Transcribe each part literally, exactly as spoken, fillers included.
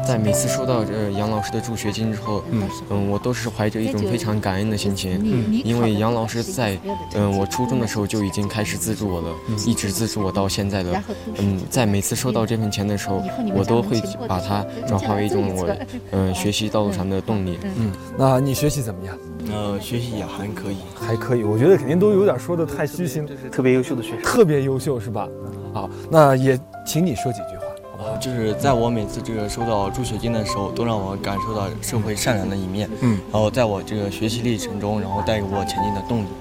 在每次收到呃杨老师的助学金之后，嗯嗯，我都是怀着一种非常感恩的心情，嗯，因为杨老师在嗯、呃、我初中的时候就已经开始资助我了，嗯、一直资助我到现在的，嗯，在每次收到这份钱的时候，我都会把它转化为一种我嗯、呃、学习道路上的动力。 嗯，那你学习怎么样？ 呃，学习也还可以， 还可以。我觉得肯定都有点说的太虚心， 特别优秀的学生， 特别优秀是吧？好，那也请你说几句话。 呃，就是在我每次这个收到助学金的时候，都让我感受到社会善良的一面，嗯，然后在我这个学习历程中，然后带给我前进的动力。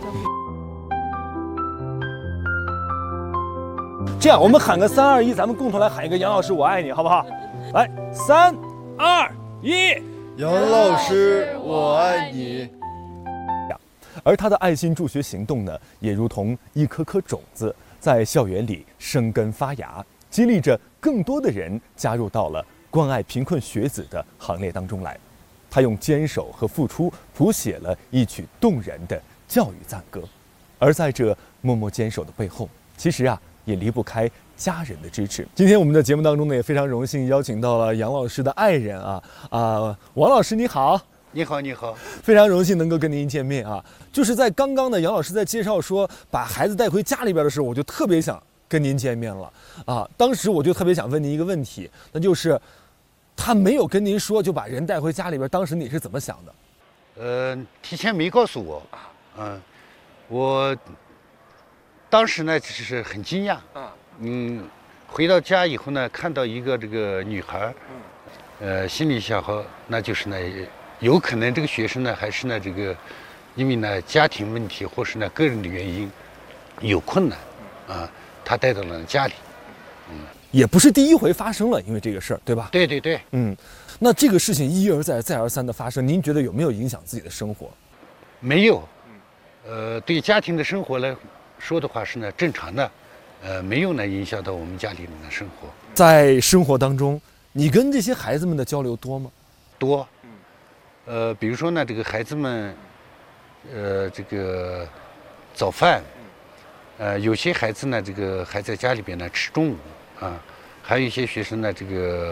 这样，我们喊个三二一，咱们共同来喊一个杨老师我爱你，好不好？来，三二一， 杨老师我爱你。 而他的爱心助学行动呢，也如同一颗颗种子，在校园里生根发芽，激励着更多的人加入到了关爱贫困学子的行列当中来。他用坚守和付出谱写了一曲动人的教育赞歌。而在这默默坚守的背后，其实啊，也离不开家人的支持。今天我们的节目当中呢，也非常荣幸邀请到了杨老师的爱人啊啊，王老师你好。 你好，你好， 非常荣幸能够跟您见面啊！就是在刚刚呢，杨老师在介绍说把孩子带回家里边的时候，我就特别想跟您见面了啊！当时我就特别想问您一个问题，那就是他没有跟您说就把人带回家里边，当时你是怎么想的？ 呃，提前没告诉我，嗯，我当时呢就是很惊讶，嗯，回到家以后呢，看到一个这个女孩，呃，心里想和那就是呢。有可能这个学生呢，还是呢这个，因为呢家庭问题或是呢个人的原因，有困难，啊，他带到了家里， 嗯，也不是第一回发生了，因为这个事儿，对吧？ 对对对， 嗯，那这个事情一而再再而三的发生，您觉得有没有影响自己的生活？ 没有，呃，对家庭的生活来说的话是呢正常的，呃，没有呢影响到我们家里人的生活。 在生活当中，你跟这些孩子们的交流多吗？ 多。呃，比如说呢，这个孩子们，呃，这个早饭，呃，有些孩子呢，这个还在家里边呢吃中午啊，还有一些学生呢，这个。